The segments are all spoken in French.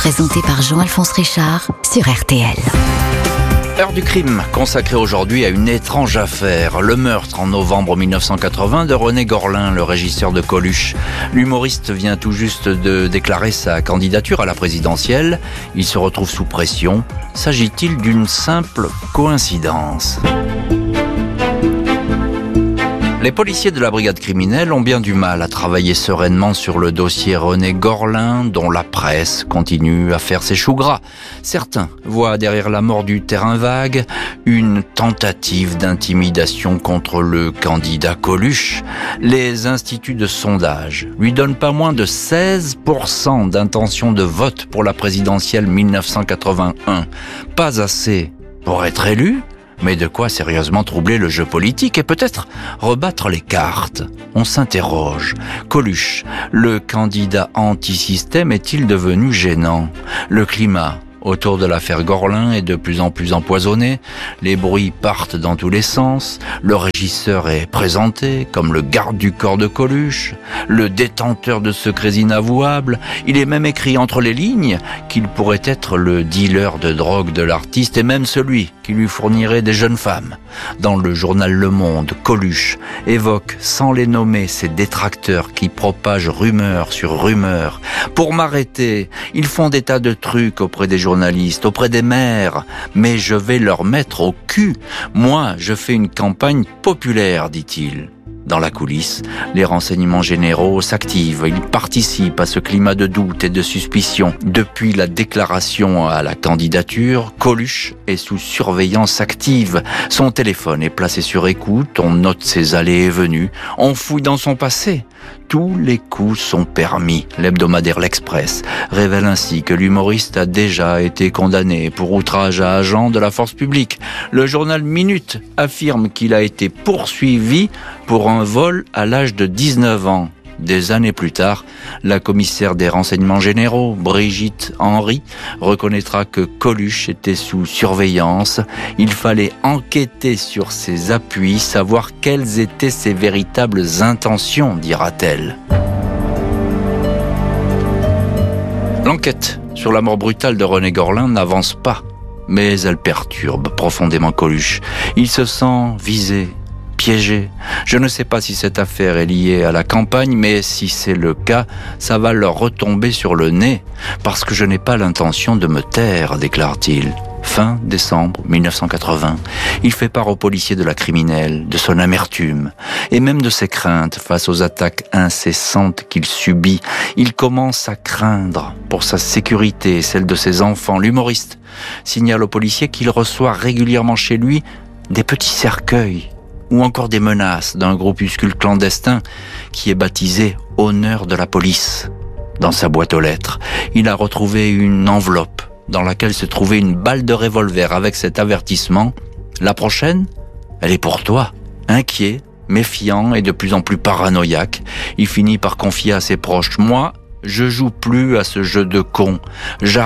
présenté par Jean-Alphonse Richard sur RTL. Heure du crime, consacrée aujourd'hui à une étrange affaire, le meurtre en novembre 1980 de René Gorlin, le régisseur de Coluche. L'humoriste vient tout juste de déclarer sa candidature à la présidentielle. Il se retrouve sous pression. S'agit-il d'une simple coïncidence ? Les policiers de la brigade criminelle ont bien du mal à travailler sereinement sur le dossier René Gorlin, dont la presse continue à faire ses choux gras. Certains voient derrière la mort du terrain vague une tentative d'intimidation contre le candidat Coluche. Les instituts de sondage lui donnent pas moins de 16% d'intention de vote pour la présidentielle 1981. Pas assez pour être élu, mais de quoi sérieusement troubler le jeu politique et peut-être rebattre les cartes. On s'interroge. Coluche, le candidat anti-système, est-il devenu gênant ? Le climat autour de l'affaire Gorlin est de plus en plus empoisonné. Les bruits partent dans tous les sens. Le régisseur est présenté comme le garde du corps de Coluche, le détenteur de secrets inavouables. Il est même écrit entre les lignes qu'il pourrait être le dealer de drogue de l'artiste et même celui qui lui fournirait des jeunes femmes. Dans le journal Le Monde, Coluche évoque sans les nommer ses détracteurs qui propagent rumeur sur rumeur. Pour m'arrêter, ils font des tas de trucs auprès des journalistes, auprès des maires, mais je vais leur mettre au cul. Moi, je fais une campagne populaire, dit-il. Dans la coulisse, les renseignements généraux s'activent. Ils participent à ce climat de doute et de suspicion. Depuis la déclaration à la candidature, Coluche est sous surveillance active. Son téléphone est placé sur écoute, on note ses allées et venues, on fouille dans son passé. Tous les coups sont permis. L'hebdomadaire L'Express révèle ainsi que l'humoriste a déjà été condamné pour outrage à agent de la force publique. Le journal Minute affirme qu'il a été poursuivi pour un vol à l'âge de 19 ans. Des années plus tard, la commissaire des renseignements généraux, Brigitte Henry, reconnaîtra que Coluche était sous surveillance. Il fallait enquêter sur ses appuis, savoir quelles étaient ses véritables intentions, dira-t-elle. L'enquête sur la mort brutale de René Gorlin n'avance pas, mais elle perturbe profondément Coluche. Il se sent visé, piégé. Je ne sais pas si cette affaire est liée à la campagne, mais si c'est le cas, ça va leur retomber sur le nez, parce que je n'ai pas l'intention de me taire, déclare-t-il. Fin décembre 1980, il fait part aux policiers de la criminelle, de son amertume, et même de ses craintes face aux attaques incessantes qu'il subit. Il commence à craindre pour sa sécurité et celle de ses enfants. L'humoriste signale aux policiers qu'il reçoit régulièrement chez lui des petits cercueils ou encore des menaces d'un groupuscule clandestin qui est baptisé « Honneur de la police ». Dans sa boîte aux lettres, il a retrouvé une enveloppe dans laquelle se trouvait une balle de revolver avec cet avertissement « La prochaine, elle est pour toi ». Inquiet, méfiant et de plus en plus paranoïaque, il finit par confier à ses proches « Moi, je joue plus à ce jeu de con, j'arrête ».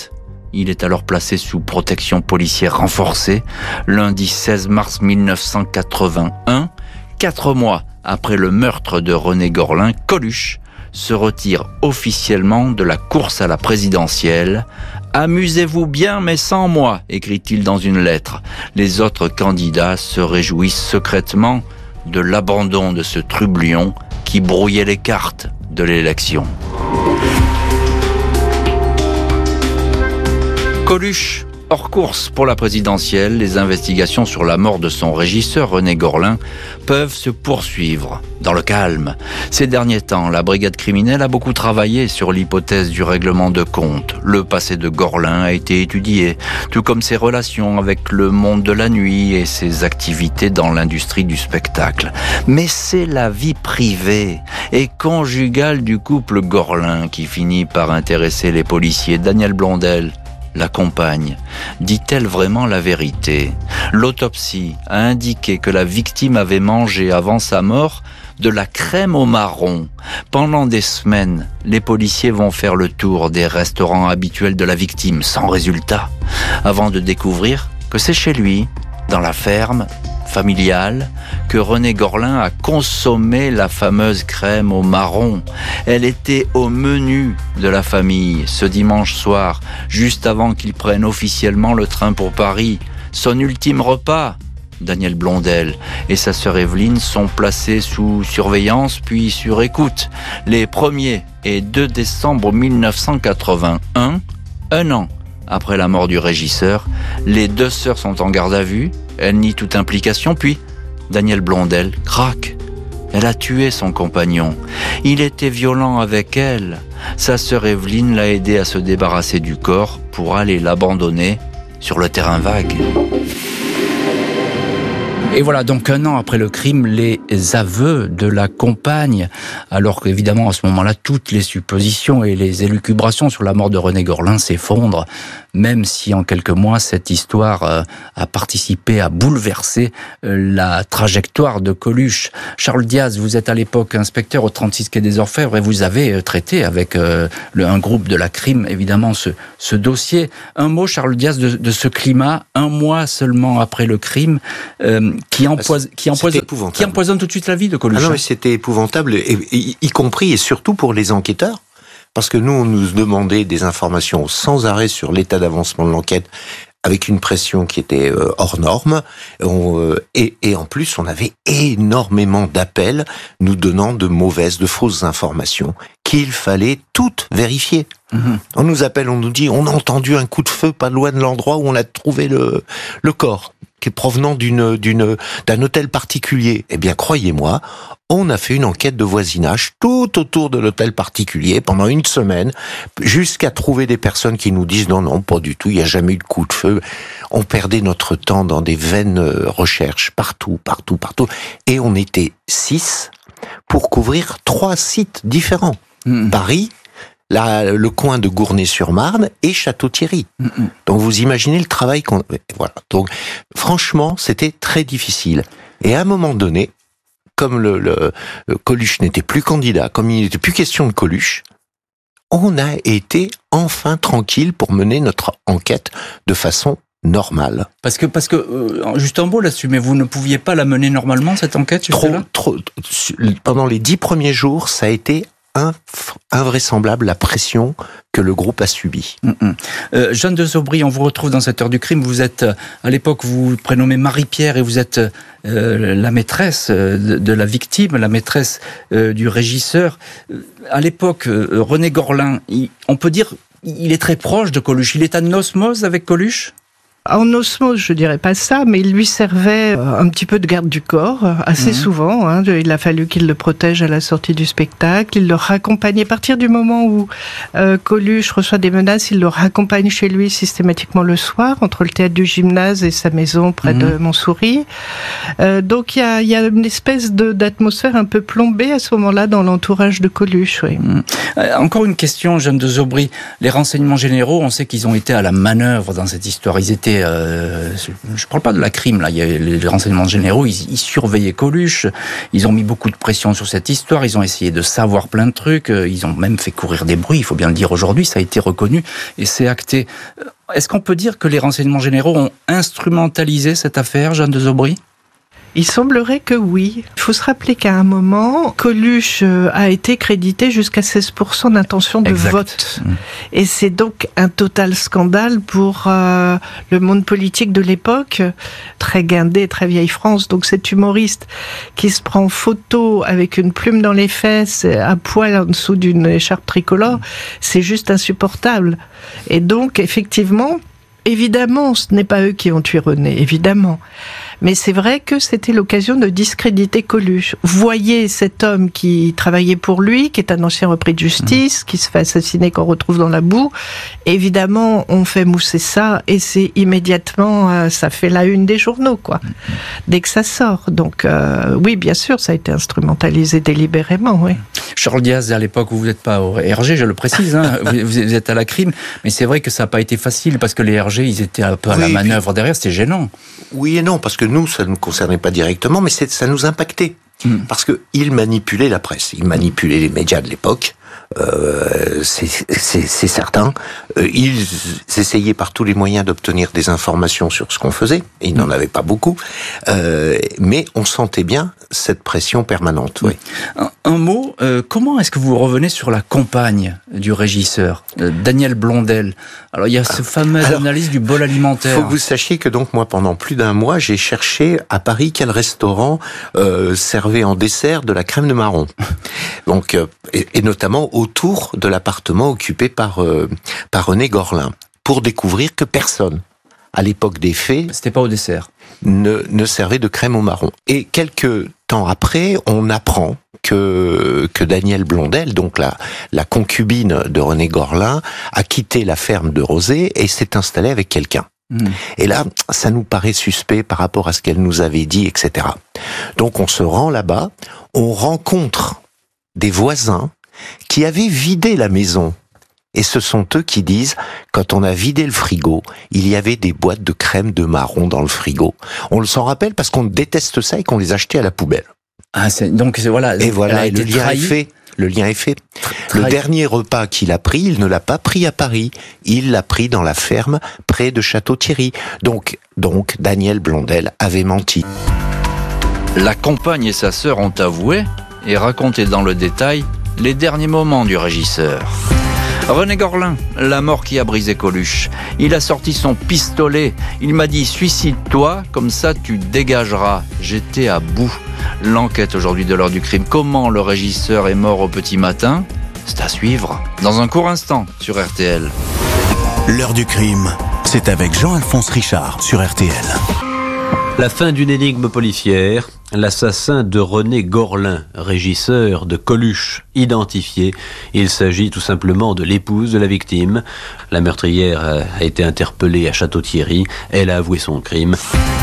Il est alors placé sous protection policière renforcée. Lundi 16 mars 1981, 4 mois après le meurtre de René Gorlin, Coluche se retire officiellement de la course à la présidentielle. « Amusez-vous bien, mais sans moi », écrit-il dans une lettre. Les autres candidats se réjouissent secrètement de l'abandon de ce trublion qui brouillait les cartes de l'élection. Coluche, hors course pour la présidentielle, les investigations sur la mort de son régisseur René Gorlin peuvent se poursuivre dans le calme. Ces derniers temps, la brigade criminelle a beaucoup travaillé sur l'hypothèse du règlement de compte. Le passé de Gorlin a été étudié, tout comme ses relations avec le monde de la nuit et ses activités dans l'industrie du spectacle. Mais c'est la vie privée et conjugale du couple Gorlin qui finit par intéresser les policiers. Daniel Blondel, la compagne, dit-elle vraiment la vérité ? L'autopsie a indiqué que la victime avait mangé avant sa mort de la crème au marron. Pendant des semaines, les policiers vont faire le tour des restaurants habituels de la victime, sans résultat, avant de découvrir que c'est chez lui, dans la ferme, familiale que René Gorlin a consommé la fameuse crème au marron. Elle était au menu de la famille ce dimanche soir, juste avant qu'il prenne officiellement le train pour Paris. Son ultime repas, Daniel Blondel et sa sœur Evelyne sont placés sous surveillance puis sur écoute. Les 1er et 2 décembre 1981, un an après la mort du régisseur, les 2 sœurs sont en garde à vue. Elle nie toute implication, puis Daniel Blondel craque. Elle a tué son compagnon. Il était violent avec elle. Sa sœur Evelyne l'a aidé à se débarrasser du corps pour aller l'abandonner sur le terrain vague. Et voilà, donc un an après le crime, les aveux de la compagne, alors qu'évidemment à ce moment-là, toutes les suppositions et les élucubrations sur la mort de René Gorlin s'effondrent, même si en quelques mois, cette histoire a participé à bouleverser la trajectoire de Coluche. Charles Diaz, vous êtes à l'époque inspecteur au 36 quai des Orfèvres et vous avez traité avec un groupe de la crime, évidemment, ce dossier. Un mot, Charles Diaz, de ce climat, un mois seulement après le crime, qui empoisonne tout de suite la vie de Coluche. Ah non, mais c'était épouvantable, y compris et surtout pour les enquêteurs, parce que nous, on nous demandait des informations sans arrêt sur l'état d'avancement de l'enquête, avec une pression qui était hors norme, et en plus, on avait énormément d'appels nous donnant de fausses informations qu'il fallait toutes vérifier. Mmh. On nous appelle, on nous dit, on a entendu un coup de feu pas loin de l'endroit où on a trouvé le corps, qui est provenant d'un hôtel particulier. Eh bien, croyez-moi, on a fait une enquête de voisinage tout autour de l'hôtel particulier pendant une semaine, jusqu'à trouver des personnes qui nous disent non, pas du tout, il n'y a jamais eu de coup de feu. On perdait notre temps dans des vaines recherches, partout. Et on était 6 pour couvrir 3 sites différents. Paris, le coin de Gournay-sur-Marne et Château-Thierry. Donc vous imaginez le travail qu'on... Voilà. Donc franchement, c'était très difficile. Et à un moment donné, comme le Coluche n'était plus candidat, comme il n'était plus question de Coluche, on a été enfin tranquille pour mener notre enquête de façon normale. Parce que juste un mot là-dessus, mais vous ne pouviez pas la mener normalement, cette enquête, jusque-là ? Pendant les 10 premiers jours, ça a été invraisemblable la pression que le groupe a subie. Jeanne de Zobry, on vous retrouve dans cette heure du crime. Vous êtes, à l'époque, vous vous prénommez Marie-Pierre et vous êtes la maîtresse de la victime, la maîtresse du régisseur. À l'époque, René Gorlin, on peut dire, il est très proche de Coluche. Il est en osmose avec Coluche ? En osmose, je dirais pas ça, mais il lui servait un petit peu de garde du corps, assez souvent. Il a fallu qu'il le protège à la sortie du spectacle. Il le raccompagnait. À partir du moment où Coluche reçoit des menaces, il le raccompagne chez lui systématiquement le soir, entre le théâtre du Gymnase et sa maison près de Montsouris. Donc il y a une espèce d'atmosphère un peu plombée à ce moment-là dans l'entourage de Coluche. Oui. Encore une question, Jeanne de Zobry. Les renseignements généraux, on sait qu'ils ont été à la manœuvre dans cette histoire. Ils étaient je parle pas de la crime là, il y a les renseignements généraux, ils surveillaient Coluche, ils ont mis beaucoup de pression sur cette histoire, ils ont essayé de savoir plein de trucs, ils ont même fait courir des bruits, il faut bien le dire aujourd'hui, ça a été reconnu et c'est acté. Est-ce qu'on peut dire que les renseignements généraux ont instrumentalisé cette affaire, Jeanne de Zobry ? Il semblerait que oui. Il faut se rappeler qu'à un moment, Coluche a été crédité jusqu'à 16% d'intention de vote. Et c'est donc un total scandale pour le monde politique de l'époque, très guindé, très vieille France. Donc cet humoriste qui se prend en photo avec une plume dans les fesses, à poil en dessous d'une écharpe tricolore, c'est juste insupportable. Et donc, effectivement, évidemment, ce n'est pas eux qui ont tué René, évidemment. Mais c'est vrai que c'était l'occasion de discréditer Coluche. Voyez cet homme qui travaillait pour lui, qui est un ancien repris de justice, qui se fait assassiner, qu'on retrouve dans la boue. Évidemment, on fait mousser ça, et c'est immédiatement, ça fait la une des journaux, quoi. Dès que ça sort. Donc, oui, bien sûr, ça a été instrumentalisé délibérément, oui. Charles Diaz, à l'époque où vous n'êtes pas au RG, je le précise, vous êtes à la crime, mais c'est vrai que ça n'a pas été facile, parce que les RG, ils étaient un peu à la manœuvre derrière, c'était gênant. Oui et non, parce que nous, ça ne nous concernait pas directement, mais ça nous impactait. Parce qu'ils manipulaient la presse, ils manipulaient les médias de l'époque, c'est certain. Ils essayaient par tous les moyens d'obtenir des informations sur ce qu'on faisait. Ils n'en avaient pas beaucoup, mais on sentait bien cette pression permanente. Oui. Un mot, comment est-ce que vous revenez sur la compagne du régisseur, Daniel Blondel? Alors il y a ce fameux analyse du bol alimentaire. Il faut que vous sachiez que donc moi pendant plus d'1 mois j'ai cherché à Paris quel restaurant servait en dessert de la crème de marron. Donc et notamment autour de l'appartement occupé par René Gorlin, pour découvrir que personne à l'époque des faits, c'était pas au dessert, ne servait de crème au marron. Et quelques temps après, on apprend que Daniel Blondel, donc la concubine de René Gorlin, a quitté la ferme de Rozay et s'est installée avec quelqu'un. Et là, ça nous paraît suspect par rapport à ce qu'elle nous avait dit, etc. Donc on se rend là-bas, on rencontre des voisins qui avaient vidé la maison. Et ce sont eux qui disent, quand on a vidé le frigo, il y avait des boîtes de crème de marron dans le frigo. On le s'en rappelle parce qu'on déteste ça et qu'on les achetait à la poubelle. Ah, voilà. Et voilà, et le lien est fait. Le lien est fait. Le dernier repas qu'il a pris, il ne l'a pas pris à Paris. Il l'a pris dans la ferme près de Château-Thierry. Donc, Daniel Blondel avait menti. La compagne et sa sœur ont avoué et raconté dans le détail les derniers moments du régisseur. René Gorlin, la mort qui a brisé Coluche. Il a sorti son pistolet. Il m'a dit « Suicide-toi, comme ça tu dégageras ». J'étais à bout. L'enquête aujourd'hui de l'heure du crime. Comment le régisseur est mort au petit matin? C'est à suivre dans un court instant sur RTL. L'heure du crime, c'est avec Jean-Alphonse Richard sur RTL. La fin d'une énigme policière, l'assassin de René Gorlin, régisseur de Coluche, identifié. Il s'agit tout simplement de l'épouse de la victime. La meurtrière a été interpellée à Château-Thierry. Elle a avoué son crime.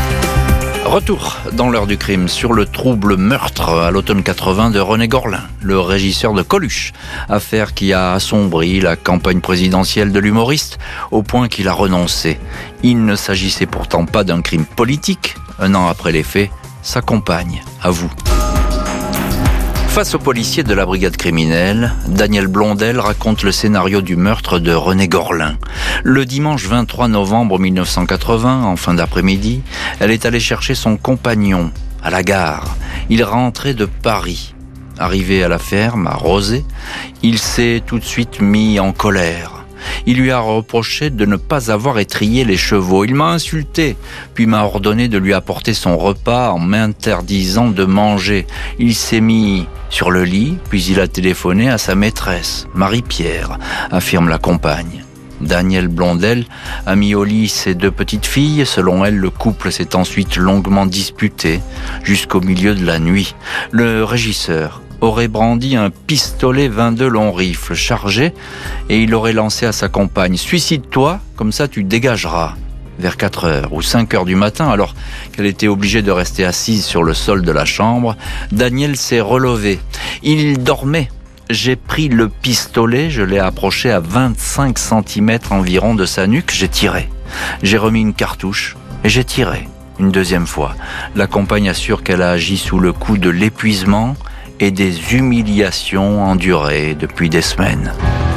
Retour dans l'heure du crime sur le trouble meurtre à l'automne 80 de René Gorlin, le régisseur de Coluche. Affaire qui a assombri la campagne présidentielle de l'humoriste au point qu'il a renoncé. Il ne s'agissait pourtant pas d'un crime politique. 1 an après les faits, sa compagne avoue. Face aux policiers de la brigade criminelle, Daniel Blondel raconte le scénario du meurtre de René Gorlin. Le dimanche 23 novembre 1980, en fin d'après-midi, elle est allée chercher son compagnon à la gare. Il rentrait de Paris. Arrivé à la ferme, à Rozay, il s'est tout de suite mis en colère. Il lui a reproché de ne pas avoir étrillé les chevaux. Il m'a insulté, puis m'a ordonné de lui apporter son repas en m'interdisant de manger. Il s'est mis sur le lit, puis il a téléphoné à sa maîtresse, Marie-Pierre, affirme la compagne. Daniel Blondel a mis au lit ses 2 petites filles. Selon elle, le couple s'est ensuite longuement disputé jusqu'au milieu de la nuit. Le régisseur aurait brandi un pistolet 22 long rifle chargé et il aurait lancé à sa compagne « Suicide-toi, comme ça tu dégageras ». Vers 4h ou 5h du matin, alors qu'elle était obligée de rester assise sur le sol de la chambre, Daniel s'est relevé. Il dormait. J'ai pris le pistolet, je l'ai approché à 25 cm environ de sa nuque, j'ai tiré. J'ai remis une cartouche et j'ai tiré une 2e fois. La compagne assure qu'elle a agi sous le coup de l'épuisement et des humiliations endurées depuis des semaines.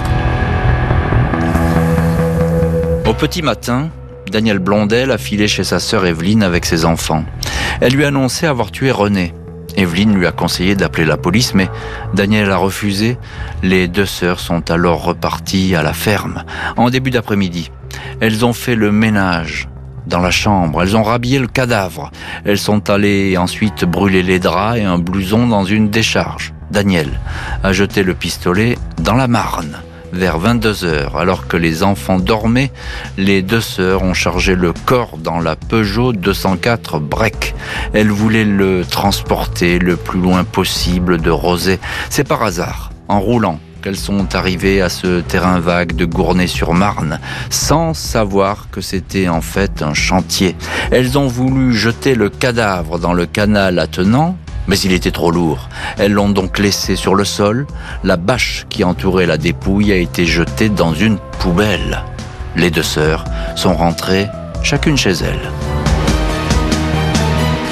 Au petit matin, Daniel Blondel a filé chez sa sœur Evelyne avec ses enfants. Elle lui a annoncé avoir tué René. Evelyne lui a conseillé d'appeler la police, mais Daniel a refusé. Les 2 sœurs sont alors reparties à la ferme. En début d'après-midi, elles ont fait le ménage dans la chambre. Elles ont rhabillé le cadavre. Elles sont allées ensuite brûler les draps et un blouson dans une décharge. Daniel a jeté le pistolet dans la Marne. Vers 22h, alors que les enfants dormaient, les 2 sœurs ont chargé le corps dans la Peugeot 204 Break. Elles voulaient le transporter le plus loin possible de Rozay. C'est par hasard, en roulant, qu'elles sont arrivées à ce terrain vague de Gournay-sur-Marne, sans savoir que c'était en fait un chantier. Elles ont voulu jeter le cadavre dans le canal attenant, mais il était trop lourd. Elles l'ont donc laissé sur le sol. La bâche qui entourait la dépouille a été jetée dans une poubelle. Les 2 sœurs sont rentrées chacune chez elles.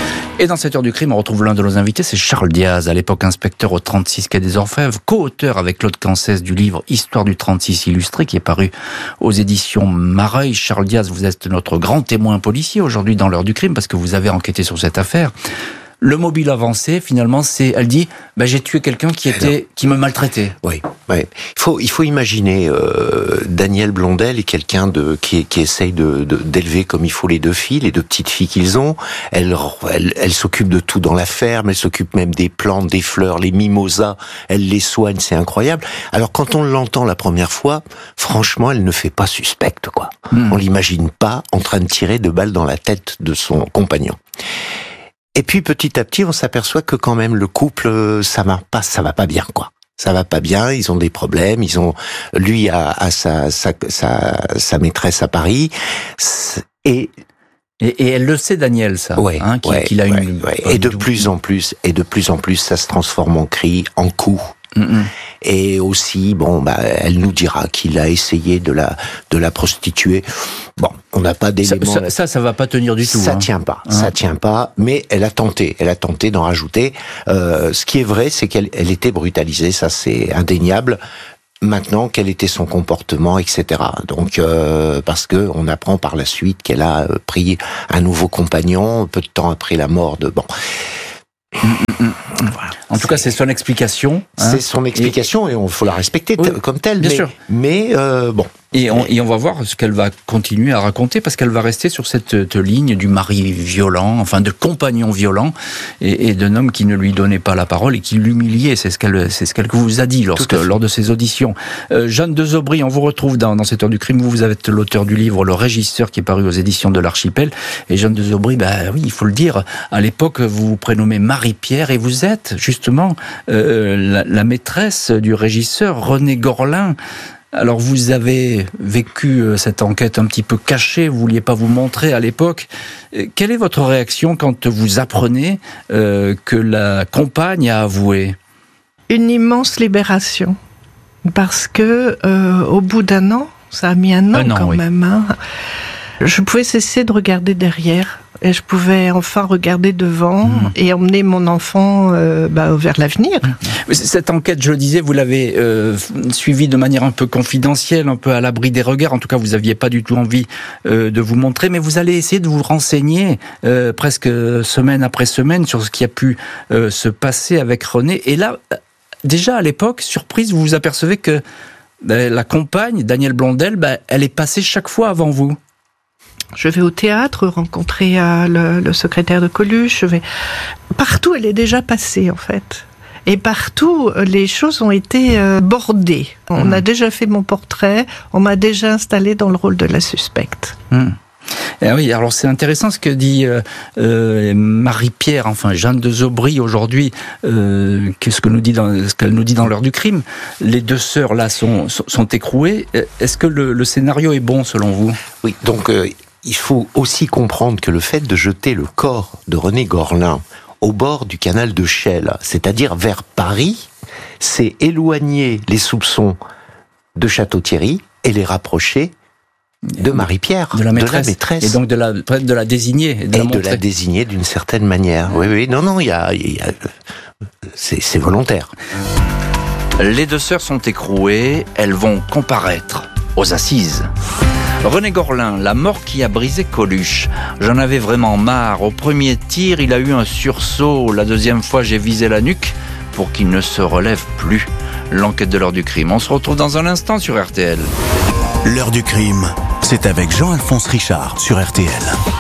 Et dans cette heure du crime, on retrouve l'un de nos invités, c'est Charles Diaz, à l'époque inspecteur au 36 quai des Orfèvres, co-auteur avec Claude Cancès du livre Histoire du 36 illustré, qui est paru aux éditions Mareuil. Charles Diaz, vous êtes notre grand témoin policier aujourd'hui dans l'heure du crime, parce que vous avez enquêté sur cette affaire. Le mobile avancé, finalement, elle dit, j'ai tué quelqu'un qui me maltraitait. Oui. Il faut imaginer Daniel Blondel est quelqu'un qui essaye d'élever comme il faut les deux petites filles qu'ils ont. Elle s'occupe de tout dans la ferme, elle s'occupe même des plantes, des fleurs, les mimosas, elle les soigne, c'est incroyable. Alors quand on l'entend la première fois, franchement, elle ne fait pas suspecte, quoi. On l'imagine pas en train de tirer 2 balles dans la tête de son compagnon. Et puis petit à petit, on s'aperçoit que quand même le couple, ça va pas bien, quoi. Ça va pas bien, ils ont des problèmes, lui a sa maîtresse à Paris, et elle le sait, Daniel, ça. Qu'il a une. Et de plus en plus, ça se transforme en cris, en coups. Et aussi, elle nous dira qu'il a essayé de la prostituer. Bon, on n'a pas d'éléments. Ça va pas tenir du tout. Ça tient pas. Mais elle a tenté d'en rajouter. Ce qui est vrai, c'est qu'elle était brutalisée. Ça, c'est indéniable. Maintenant, quel était son comportement, etc. Donc, parce que on apprend par la suite qu'elle a pris un nouveau compagnon peu de temps après la mort de. Voilà. En tout cas, c'est son explication. C'est son explication et il faut la respecter comme telle. Bien sûr. Mais bon. Et on va voir ce qu'elle va continuer à raconter, parce qu'elle va rester sur cette ligne du mari violent, enfin de compagnon violent, et d'un homme qui ne lui donnait pas la parole et qui l'humiliait. C'est ce qu'elle vous a dit lors de ses auditions. Jeanne Desaubry, on vous retrouve dans cette heure du crime. Vous êtes l'auteur du livre Le Régisseur, qui est paru aux éditions de l'Archipel. Et Jeanne Desaubry, oui, il faut le dire, à l'époque, vous vous prénommez Marie-Pierre et vous êtes justement la maîtresse du régisseur René Gorlin. Alors vous avez vécu cette enquête un petit peu cachée, vous vouliez pas vous montrer à l'époque. Quelle est votre réaction quand vous apprenez que la compagne a avoué ? Une immense libération, parce que au bout d'1 an, ça a mis un an quand même. Je pouvais cesser de regarder derrière. Et je pouvais enfin regarder devant et emmener mon enfant vers l'avenir. Cette enquête, je le disais, vous l'avez suivie de manière un peu confidentielle, un peu à l'abri des regards. En tout cas, vous n'aviez pas du tout envie de vous montrer, mais vous allez essayer de vous renseigner presque semaine après semaine sur ce qui a pu se passer avec René. Et là, déjà à l'époque, surprise, vous vous apercevez que la compagne, Daniel Blondel, elle est passée chaque fois avant vous. Je vais au théâtre, rencontrer le secrétaire de Coluche. Partout, elle est déjà passée, en fait. Et partout, les choses ont été bordées. On a déjà fait mon portrait, on m'a déjà installé dans le rôle de la suspecte. Oui, alors c'est intéressant ce que dit Marie-Pierre, enfin Jeanne Desaubry aujourd'hui, ce qu'elle nous dit dans l'heure du crime. Les 2 sœurs là sont écrouées. Est-ce que le scénario est bon selon vous ? Oui, donc il faut aussi comprendre que le fait de jeter le corps de René Gorlin au bord du canal de Chelles, c'est-à-dire vers Paris, c'est éloigner les soupçons de Château-Thierry et les rapprocher de Marie-Pierre, de la maîtresse. Et donc de la désigner. De la désigner d'une certaine manière. Oui, non, c'est volontaire. Les 2 sœurs sont écrouées, elles vont comparaître aux assises. René Gorlin, la mort qui a brisé Coluche. J'en avais vraiment marre. Au premier tir, il a eu un sursaut. La 2e fois, j'ai visé la nuque pour qu'il ne se relève plus. L'enquête de l'heure du crime. On se retrouve dans un instant sur RTL. L'heure du crime, c'est avec Jean-Alphonse Richard sur RTL.